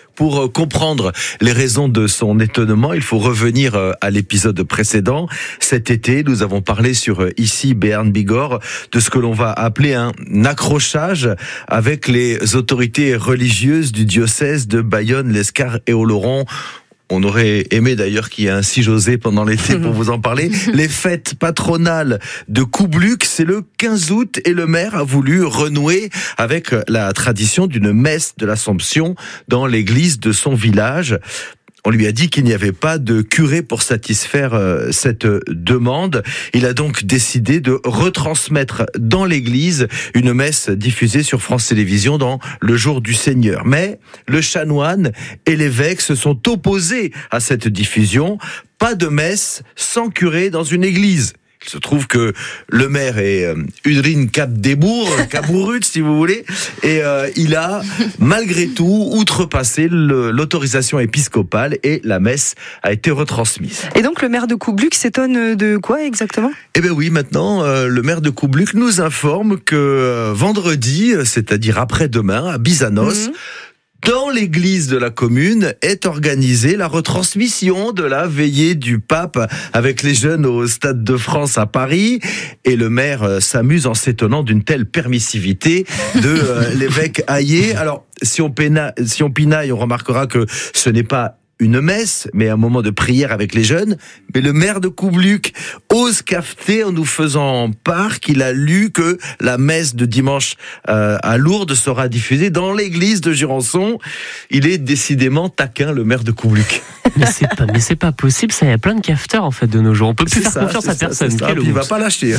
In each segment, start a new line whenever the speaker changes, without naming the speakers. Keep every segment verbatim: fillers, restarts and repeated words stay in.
pour comprendre les raisons de son étonnement, il faut revenir à l'épisode précédent. Cet été, nous avons parlé sur Ici Béarn Bigorre de ce que l'on va appeler un accrochage avec les autorités religieuses du diocèse de Bayonne, l'Escar et Oloron. On aurait aimé d'ailleurs qu'il y ait un Si José pendant l'été pour vous en parler. Les fêtes patronales de Coubluc, c'est le quinze août et le maire a voulu renouer avec la tradition d'une messe de l'Assomption dans l'église de son village. On lui a dit qu'il n'y avait pas de curé pour satisfaire euh, cette demande. Il a donc décidé de retransmettre dans l'église une messe diffusée sur France Télévisions dans le jour du Seigneur. Mais le chanoine et l'évêque se sont opposés à cette diffusion. Pas de messe sans curé dans une église. Il se trouve que le maire est euh, Udrine Capdebourg, Cabourut si vous voulez, et euh, il a malgré tout outrepassé le, l'autorisation épiscopale et la messe a été retransmise.
Et donc le maire de Coubluc s'étonne de quoi exactement ?
Eh bien oui, maintenant euh, le maire de Coubluc nous informe que euh, vendredi, c'est-à-dire après-demain, à Bizanos, mmh. dans l'église de la commune est organisée la retransmission de la veillée du pape avec les jeunes au Stade de France à Paris. Et le maire s'amuse en s'étonnant d'une telle permissivité de euh, l'évêque Hayet. Alors, si on, péna, si on pinaille, on remarquera que ce n'est pas une messe, mais un moment de prière avec les jeunes. Mais le maire de Coubluc ose cafeter en nous faisant part qu'il a lu que la messe de dimanche euh, à Lourdes sera diffusée dans l'église de Jurançon. Il est décidément taquin, le maire de Coubluc.
Mais c'est pas, mais c'est pas possible, ça, il y a plein de cafeteurs en fait de nos jours. On peut plus
c'est
faire
ça,
confiance à
ça,
personne.
Ça, il va pas lâcher.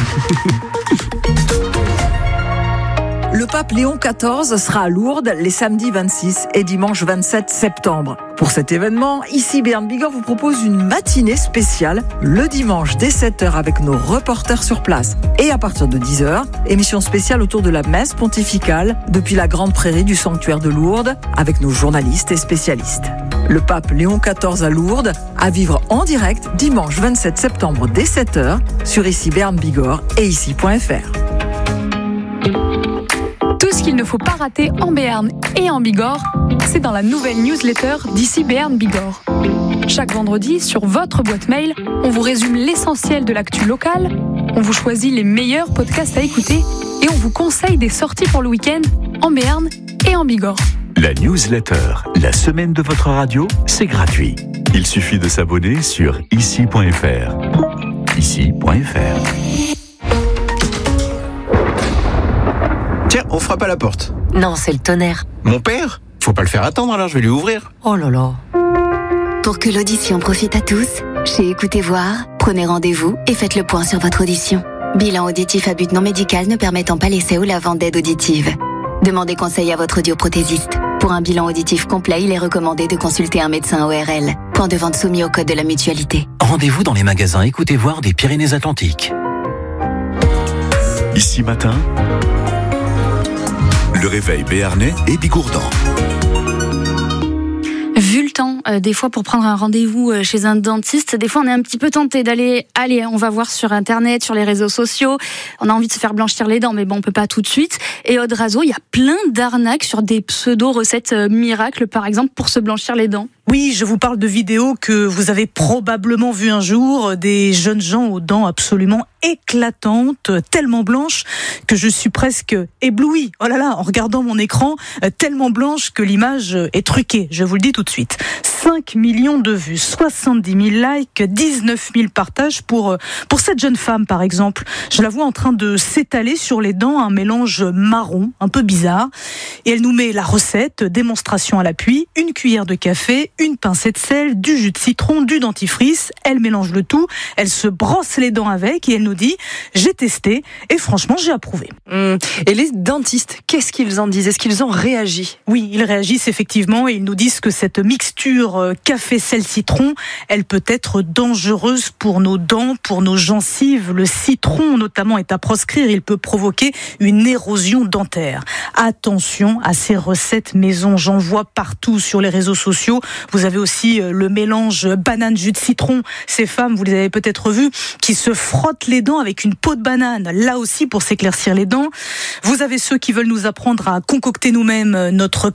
Le pape Léon quatorze sera à Lourdes les samedis vingt-six et dimanche vingt-sept septembre. Pour cet événement, Ici Béarn Bigorre vous propose une matinée spéciale le dimanche dès sept heures avec nos reporters sur place. Et à partir de dix heures, émission spéciale autour de la messe pontificale depuis la grande prairie du sanctuaire de Lourdes avec nos journalistes et spécialistes. Le pape Léon quatorze à Lourdes, à vivre en direct dimanche vingt-sept septembre dès sept heures sur Ici Béarn Bigorre et ici point f r.
Tout ce qu'il ne faut pas rater en Béarn et en Bigorre, c'est dans la nouvelle newsletter d'Ici Béarn Bigorre. Chaque vendredi, sur votre boîte mail, on vous résume l'essentiel de l'actu locale, on vous choisit les meilleurs podcasts à écouter et on vous conseille des sorties pour le week-end en Béarn et en Bigorre.
La newsletter, la semaine de votre radio, c'est gratuit. Il suffit de s'abonner sur ici point f r. ici point f r.
Tiens, on frappe à la porte.
Non, c'est le tonnerre.
Mon père ? Faut pas le faire attendre, alors je vais lui ouvrir.
Oh là là.
Pour que l'audition profite à tous, chez Écoutez Voir, prenez rendez-vous et faites le point sur votre audition. Bilan auditif à but non médical ne permettant pas l'essai ou la vente d'aide auditive. Demandez conseil à votre audioprothésiste. Pour un bilan auditif complet, il est recommandé de consulter un médecin O R L. Point de vente soumis au code de la mutualité.
Rendez-vous dans les magasins Écoutez Voir des Pyrénées-Atlantiques.
Ici matin, le réveil béarnais et bigourdan.
Vu le temps, euh, des fois pour prendre un rendez-vous euh, chez un dentiste, des fois on est un petit peu tenté d'aller, allez, on va voir sur internet, sur les réseaux sociaux, on a envie de se faire blanchir les dents, mais bon, on peut pas tout de suite. Et Aude Razo, il y a plein d'arnaques sur des pseudo-recettes euh, miracles, par exemple, pour se blanchir les dents.
Oui, je vous parle de vidéos que vous avez probablement vues un jour, des jeunes gens aux dents absolument éclatantes, tellement blanches que je suis presque éblouie. Oh là là, en regardant mon écran, tellement blanche que l'image est truquée, je vous le dis tout de suite. cinq millions de vues, soixante-dix mille likes, dix-neuf mille partages pour, pour cette jeune femme par exemple. Je la vois en train de s'étaler sur les dents un mélange marron, un peu bizarre. Et elle nous met la recette, démonstration à l'appui, une cuillère de café, une pincée de sel, du jus de citron, du dentifrice. Elle mélange le tout, elle se brosse les dents avec et elle nous dit « j'ai testé et franchement j'ai approuvé ».
Mmh. Et les dentistes, qu'est-ce qu'ils en disent ? Est-ce qu'ils ont réagi ?
Oui, ils réagissent effectivement et ils nous disent que cette mixture café-sel-citron, elle peut être dangereuse pour nos dents, pour nos gencives. Le citron notamment est à proscrire, il peut provoquer une érosion dentaire. Attention à ces recettes maison, j'en vois partout sur les réseaux sociaux. Vous avez aussi le mélange banane-jus de citron. Ces femmes, vous les avez peut-être vues, qui se frottent les dents avec une peau de banane, là aussi pour s'éclaircir les dents. Vous avez ceux qui veulent nous apprendre à concocter nous-mêmes notre